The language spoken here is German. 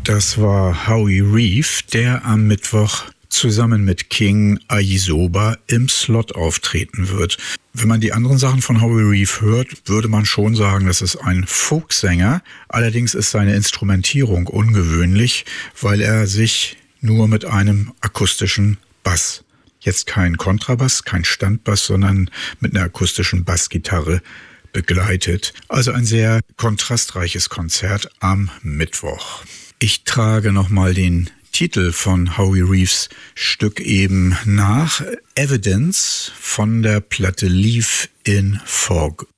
Das war Howie Reeve, der am Mittwoch zusammen mit King Aisoba im Slot auftreten wird. Wenn man die anderen Sachen von Howie Reeve hört, würde man schon sagen, das ist ein Folksänger. Allerdings ist seine Instrumentierung ungewöhnlich, weil er sich nur mit einem akustischen Bass, jetzt kein Kontrabass, kein Standbass, sondern mit einer akustischen Bassgitarre begleitet. Also ein sehr kontrastreiches Konzert am Mittwoch. Ich trage nochmal den Titel von Howie Reeves Stück eben nach. Evidence von der Platte Leave in Fog.